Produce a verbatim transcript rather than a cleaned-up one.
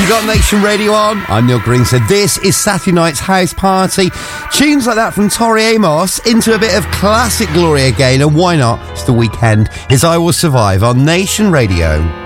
You got Nation Radio on. I'm Neil Green. So this is Saturday night's house party. Tunes like that from Tori Amos into a bit of classic Gloria Gaynor. Why not? It's the weekend. It's I Will Survive on Nation Radio.